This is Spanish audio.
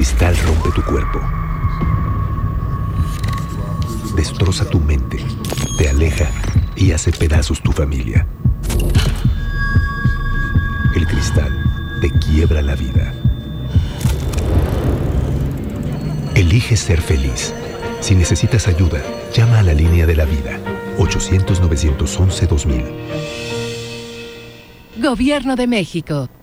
cristal rompe tu cuerpo. Destroza tu mente, te aleja y hace pedazos tu familia. El cristal te quiebra la vida. Elige ser feliz. Si necesitas ayuda, llama a la línea de la vida. 800-911-2000. Gobierno de México.